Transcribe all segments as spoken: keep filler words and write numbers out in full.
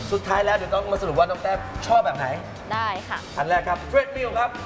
สุดท้ายแล้วเดี๋ยวต้องมาสรุปว่าน้องแต้มชอบแบบไหนได้ค่ะอันแรกครับเทรดมิลครับ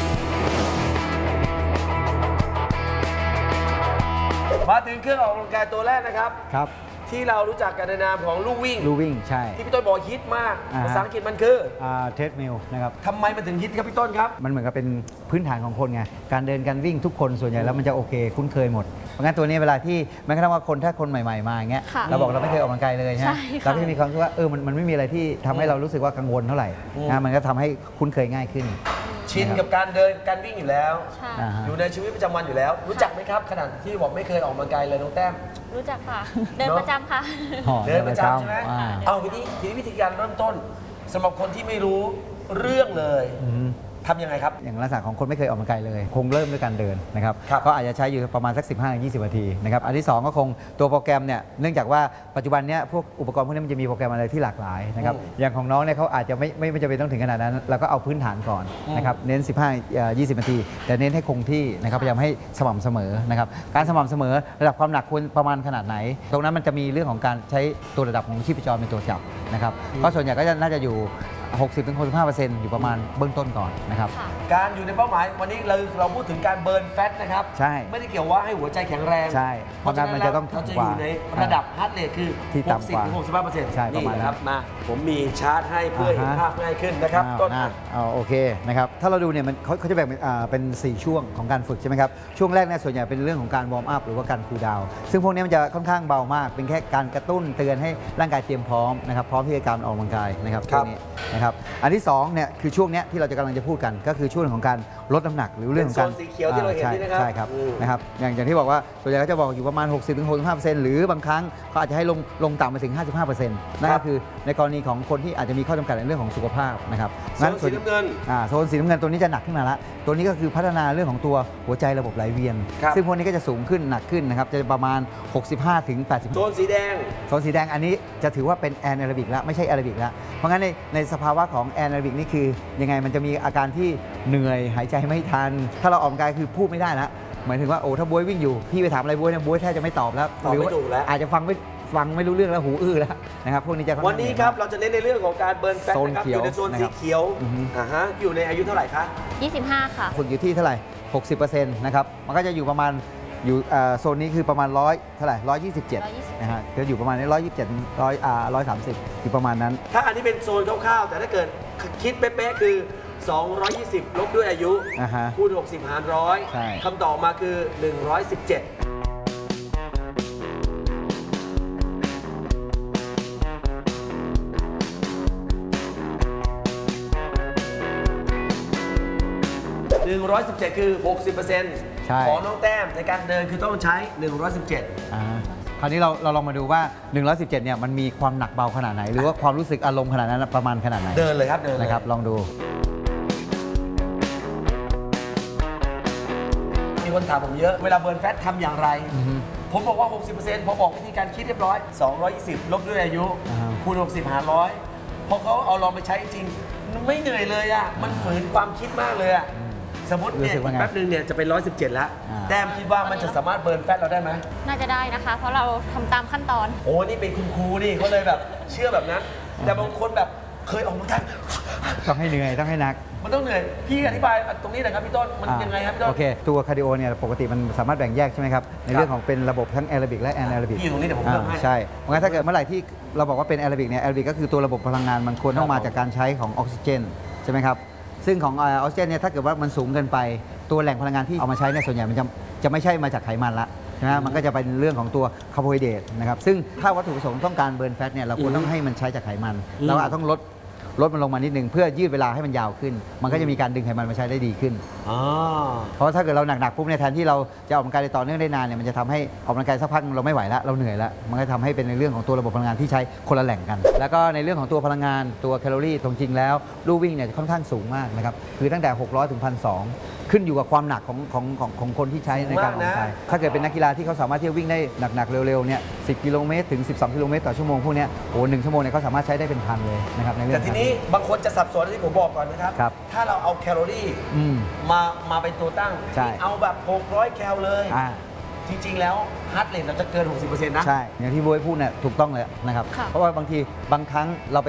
มาถึงเครื่องออกกำลังกายตัวแรกนะครับครับที่เรารู้จักกันในนามของลู่วิ่งลู่วิ่งใช่ที่พี่ต้นบอกฮิตมากภาษาอังกฤษมันคือเทรดมิลนะครับทำไมมันถึงฮิตครับพี่ต้นครับมันเหมือนกับเป็นพื้นฐานของคนไงการเดินการวิ่งทุกคนส่วนใหญ่แล้วมันจะโอเคคุ้นเคยหมดเพราะงั้นตัวนี้เวลาที่แม้กระทั่งว่าคนถ้าคนใหม่ๆมาอย่างเงี้ยเราบอกเราไม่เคยออกกำลังกายเลยใช่ไหมเราก็จะมีความรู้สึกว่าเออมันมันไม่มีอะไรที่ทำให้เรารู้สึกว่ากังวลเท่าไหร่นะมันก็ทำให้คุ้นเคยง่ายขึ้นชินกับการเดินการวิ่งอยู่แล้วออยู่ในชีวิตประจำวันอยู่แล้วรู้จักไหมครับขนาดที่บอกไม่เคยออกกำลังกายเลยน้องแต้มรู้จักค่ะเดินประจำค่ะเดินประจำใช่ไหมเอาวิธีทีนี้วิธีการเริ่มต้นสำหรับคนที่ไม่รู้เรื่องเลยทำยังไงครับอย่างลักษณะของคนไม่เคยออกกำลังกายเลยคงเริ่มด้วยการเดินนะครับก็อาจจะใช้อยู่ประมาณสัก สิบห้าถึงยี่สิบ นาทีนะครับอันที่สองก็คงตัวโปรแกรมเนี่ยเนื่องจากว่าปัจจุบันเนี้ยพวกอุปกรณ์พวกนี้มันจะมีโปรแกรมอะไรที่หลากหลายนะครับอย่างของน้องเนี่ยเขาอาจจะไม่ไม่จำเป็นต้องถึงขนาดนั้นเราก็เอาพื้นฐานก่อนนะครับเน้น สิบห้าถึงยี่สิบ นาทีแต่เน้นให้คงที่นะครับพยายามให้สม่ำเสมอนะครับการสม่ำเสมอระดับความหนักควรประมาณขนาดไหนตรงนั้นมันจะมีเรื่องของการใช้ตัวระดับของชีพจรเป็นตัวจับนะครับก็ส่วนใหญ่ก็จะน่าจะอยู่หกสิบถึงหกสิบห้าเปอร์เซ็นต์ อยู่ประมาณเบื้องต้นก่อนนะครับการอยู่ในเป้าหมายวันนี้เราเราพูดถึงการเบิร์นแฟตนะครับใช่ไม่ได้เกี่ยวว่าให้หัวใจแข็งแรงใช่เพราะนั้นมันจะต้องเราจะอยู่ในระดับฮาร์ดเรทคือที่ต่ำกว่าหกสิบถึงหกสิบห้าเปอร์เซ็นต์ใช่ประมาณครับมาผมมีชาร์ตให้เพื่อเห็นภาพง่ายขึ้นนะครับต้นเอาโอเคนะครับถ้าเราดูเนี่ยมันเขาเขาจะแบ่งเป็นเป็นสี่ช่วงของการฝึกใช่ไหมครับช่วงแรกเนี่ยส่วนใหญ่เป็นเรื่องของการวอร์มอัพหรือว่าการคูลดาวน์ซึ่งพวกนี้มันจะค่อนข้างเบามากเป็นแค่การกระตุ้นเตือนให้ร่างกายเตรียมพร้อมนะครับพร้อมที่จะการออกกำลังกายนะครับช่วงนี้นะครับอันที่สองเนี่ยคือช่วงนี้ที่เราจะกำลังจะพูดกันก็คือช่วงของการลดน้ำหนักหรือเรื่องของการสีเขียวที่เราเห็นนี่นะครับใช่ครับนะครับอย่างอย่างที่บอกว่าส่วนใหญ่ก็จะบอกอยู่ประมาณ หกสิบถึงหกสิบห้าเปอร์เซ็นต์ หรือบางครั้งเขาอาจจะให้ลงลงต่ำไปถึง ห้าสิบห้าเปอร์เซ็นต์ นั่นก็คือในกรณีของคนที่อาจจะมีข้อจำกัดในเรื่องของสุขภาพนะครับโซนสีน้ำเงินอ่าโซนสีน้ำเงินตัวนี้จะหนักขึ้นมาละตัวนี้ก็คือพัฒนาเรื่องของตัวหัวใจระบบไหลเวียนซึ่งพวกนี้ก็จะสูงขึ้นหนักขึ้นนะครับจะประมาณ หกสิบห้าถึงแปดสิบโซนสีแดงโซนสีแดงอันนี้จะถือว่าเป็นแอนแอโรบิกแล้วไม่ใช่แอโรบิกแล้วเพราะงั้นในในสภาวะของแอนแอโรบิกนี่คือยังไงมันจะมีอาการที่เหนื่อยหายใจไม่ทันถ้าเราออกกำลังกายคือพูดไม่ได้แล้วหมายถึงว่าโอ้ถ้าบ๊วยวิ่งอยู่พี่ไปถามอะไรบ๊วยเนี่ยบ๊วยแทบจะไม่ตอบแล้วหรือว่าอาจจะฟังไม่ฟังไม่รู้เรื่องแล้วหูอื้อแล้วนะครับพวกนี้จะวันนี้ครับเราจะเน้นในเรื่องของการเบิร์นแฟตนะครับอยู่ในโซนสีเขียวอ่าฮะอยู่ในอายุเท่าไหร่คะยี่สิบห้าค่ะฝึกอยู่ที่เท่าไหร่ หกสิบเปอร์เซ็นต์ นะครับมันก็จะอยู่ประมาณอยู่โซนนี้คือประมาณร้อยเท่าไหร่ร้อยยี่สิบเจ็ดนะฮะจะอยู่ประมาณนี้ร้อยยี่สิบเจ็ดร้อยอ่าร้อยสามสิบอยู่ประมาณนั้นถ้าอันนี้เป็นโซนคร่าวๆแต่ถ้าเกิดคิดเป๊ะๆคือสองร้อยยี่สิบลบด้วยอายุคูณหกสิบหารร้อยคำตอบมาคือหนึ่งร้อยสิบเจ็ดหนึ่งร้อยสิบเจ็ดคือ หกสิบเปอร์เซ็นต์ ของน้องแต้มในการเดินคือต้องใช้หนึ่งร้อยสิบเจ็ดอ่าคราวนี้เราเราลองมาดูว่าหนึ่งร้อยสิบเจ็ดเนี่ยมันมีความหนักเบาขนาดไหนหรือว่าความรู้สึกอารมณ์ขนาดนั้นประมาณขนาดไหนเดินเลยครับเดินเลยนะครับลองดูมีคนถามผมเยอะเวลาเบิร์นแฟตทำอย่างไรผมบอกว่า หกสิบเปอร์เซ็นต์ พอบอกวิธีการคิดเรียบร้อยสองร้อยยี่สิบลบด้วยอายุคูณหกสิบหารร้อยพอเขาเอาลองไปใช้จริงไม่เหนื่อยเลยอ่ะมันฝืนความคิดมากเลยอ่ะสมมติเนี่ยแป๊บนึงเนี่ยจะเป็นร้อยสิบเจ็ดแล้วแต้มคิดว่ามันจะสามารถเบิร์นแฟตเราได้ไหมน่าจะได้นะคะเพราะเราทำตามขั้นตอนโอ้นี่เป็นคุณครูนี่เขาเลยแบบเชื่อแบบนั้นแต่บางคนแบบเคยออกมาทำต้องให้เหนื่อยต้องให้หนักมันต้องเหนื่อยพี่อธิบายตรงนี้หน่อยครับพี่ต้นมันยังไงครับพี่ต้นโอเคตัวคาร์ดิโอเนี่ยปกติมันสามารถแบ่งแยกใช่ไหมครับในเรื่องของเป็นระบบทั้งแอโรบิกและแอนแอโรบิกพี่ตรงนี้เดี๋ยวผมเพิ่มให้ใช่เพราะงั้นถ้าเกิดเมื่อไหร่ที่เราบอกว่าเป็นแอโรบิกเนี่ยแอโรบิกก็คือตัวระบบพลังงานมันควรต้องมาจากการใช้ของออกซิเจนใช่ไหมครับซึ่งของออกซิเจนเนี่ยถ้าเกิดว่ามันสูงเกินไปตัวแหล่งพลังงานที่เอามาใช้เนี่ยส่วนใหญ่มันจะจะไม่ใช่มาจากไขมันละใช่ไหมมันก็จะเป็นเรื่องของตัวคาร์โบไฮเดรตนะครับซึ่งถ้าวัตถุประสงค์ต้องการเบิร์นแฟตเนี่ยเราควรต้องให้มันใช้จากไขมันเราอาจต้องลดลดมันลงมานิดนึงเพื่อยืดเวลาให้มันยาวขึ้นมันก็จะมีการดึงไขมันมาใช้ได้ดีขึ้นเพราะถ้าเกิดเราหนักๆปุ๊บเนี่ยแทนที่เราจะออกกำลังกายต่อเนื่องได้นานเนี่ยมันจะทำให้ออกกำลังกายสักพักเราไม่ไหวแล้วเราเหนื่อยแล้วมันก็ทำให้เป็นในเรื่องของตัวระบบพลังงานที่ใช้คนละแหล่งกันแล้วก็ในเรื่องของตัวพลังงานตัวแคลอรี่ตรงจริงแล้วลู่วิ่งเนี่ยค่อนข้างสูงมากนะครับคือตั้งแต่หกร้อยถึง หนึ่งพันสองร้อย ขึ้นอยู่กับความหนักของของของของคนที่ใช้ในการออกกำลังกายถ้าเกิดเป็นนักกีฬาที่เขาสามารถที่จะวิ่งได้หนักๆเร็วๆเนี่ยสิบกิโลเมตรถึงสิบสองกิโลเมตรต่อชั่วโมงพวกนี้โอ้หนึ่งชั่วโมงเนี่ยเขาสามารถใช้ได้เป็นพันเลยนะครับในเรื่องแต่ทีนี้บางคนจะสับสนที่ผมบอกก่อนนะครับถ้าเราเอาแคลอรี่มามาเป็นตัวตั้งเอาแบบหกร้อยแคลเลยจริงๆแล้วฮาร์ดเรทเราจะเกิน หกสิบเปอร์เซ็นต์ นะใช่อย่างที่บ๊วยพูดเนี่ยถูกต้องเลยนะครับเพราะว่าบางทีบางครั้งเราไป